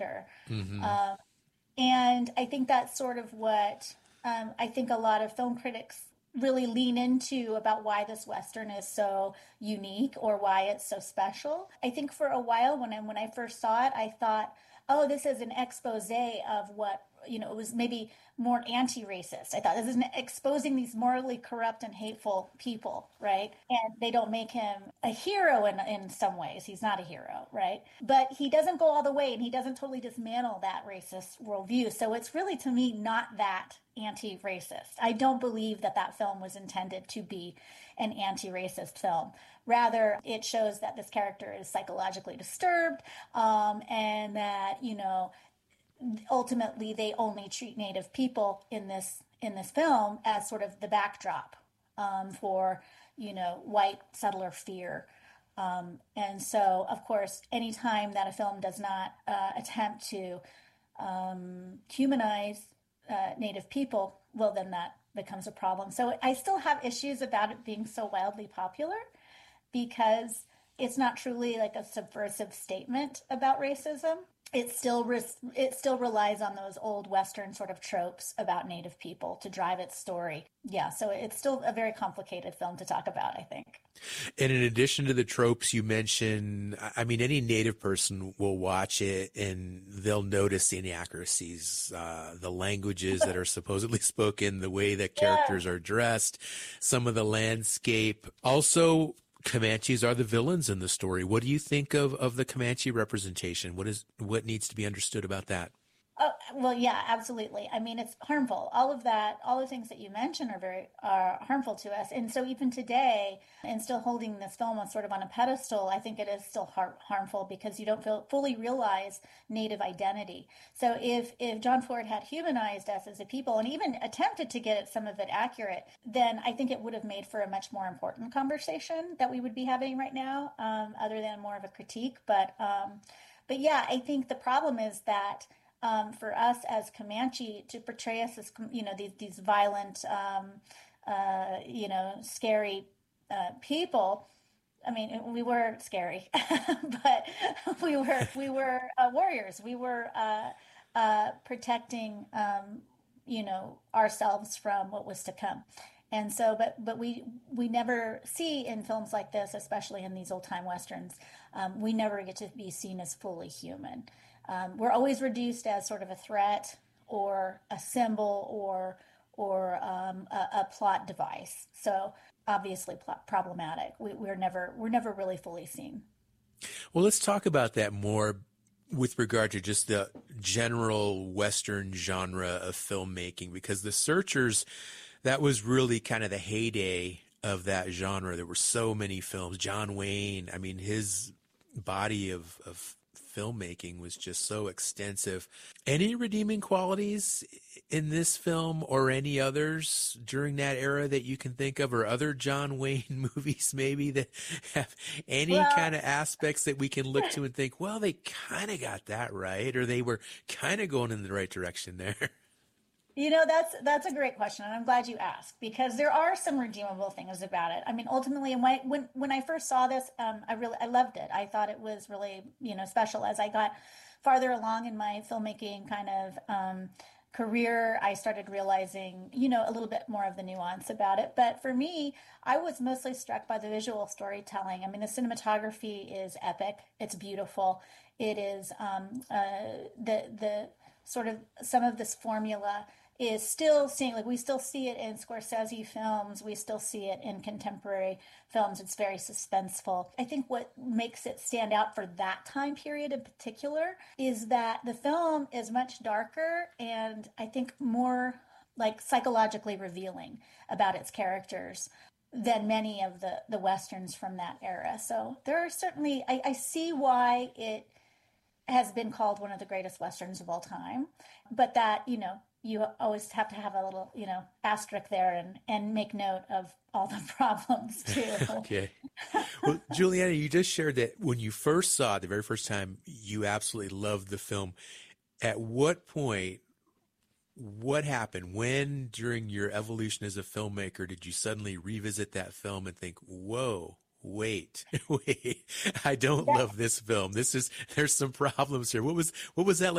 Hmm. Um, and I think that's sort of what I think a lot of film critics really lean into about why this Western is so unique or why it's so special. I think for a while when I first saw it, I thought, oh, this is an expose of what, it was maybe more anti-racist. I thought this is exposing these morally corrupt and hateful people, right? And they don't make him a hero in some ways. He's not a hero, right? But he doesn't go all the way and he doesn't totally dismantle that racist worldview. So it's really, to me, not that anti-racist. I don't believe that that film was intended to be an anti-racist film. Rather, it shows that this character is psychologically disturbed, and that, ultimately they only treat Native people in this film as sort of the backdrop for white settler fear. And so, of course, anytime that a film does not attempt to humanize Native people, well, then that becomes a problem. So I still have issues about it being so wildly popular because it's not truly like a subversive statement about racism. It still relies on those old Western sort of tropes about Native people to drive its story. Yeah, so it's still a very complicated film to talk about, I think. And in addition to the tropes you mentioned, I mean, any Native person will watch it and they'll notice the inaccuracies, the languages that are supposedly spoken, the way that Yeah. characters are dressed, some of the landscape. Also, Comanches are the villains in the story. What do you think of the Comanche representation? What needs to be understood about that? Oh, well, yeah, absolutely. I mean, it's harmful. All of that, all the things that you mentioned are harmful to us. And so even today, and still holding this film on sort of on a pedestal, I think it is still harmful because you don't fully realize Native identity. So if John Ford had humanized us as a people and even attempted to get some of it accurate, then I think it would have made for a much more important conversation that we would be having right now, other than more of a critique. But yeah, I think the problem is that for us as Comanche to portray us as these violent, scary people. I mean, we were scary, but we were warriors. We were protecting ourselves from what was to come. And so, but we never see in films like this, especially in these old time westerns, we never get to be seen as fully human. We're always reduced as sort of a threat or a symbol or a plot device. So obviously problematic. We're never really fully seen. Well, let's talk about that more with regard to just the general Western genre of filmmaking, because The Searchers, that was really kind of the heyday of that genre. There were so many films. John Wayne, I mean, his body of filmmaking was just so extensive. Any redeeming qualities in this film or any others during that era that you can think of, or other John Wayne movies maybe that have any Well, kind of aspects that we can look to and think, well, they kind of got that right, or they were kind of going in the right direction there? that's a great question, and I'm glad you asked because there are some redeemable things about it. I mean, ultimately, and when I first saw this, I loved it. I thought it was really special. As I got farther along in my filmmaking kind of career, I started realizing a little bit more of the nuance about it. But for me, I was mostly struck by the visual storytelling. I mean, the cinematography is epic. It's beautiful. It is the sort of some of this formula is still seeing, like we still see it in Scorsese films, we still see it in contemporary films. It's very suspenseful. I think what makes it stand out for that time period in particular is that the film is much darker and I think more like psychologically revealing about its characters than many of the westerns from that era. So there are certainly, I see why it has been called one of the greatest westerns of all time, but that you always have to have a little asterisk there and make note of all the problems too. Okay. Well, Juliana, you just shared that when you first saw it the very first time, you absolutely loved the film. At what point, what happened? When, during your evolution as a filmmaker, did you suddenly revisit that film and think, whoa, wait, wait, I don't Yeah. love this film. There's some problems here. What was that like?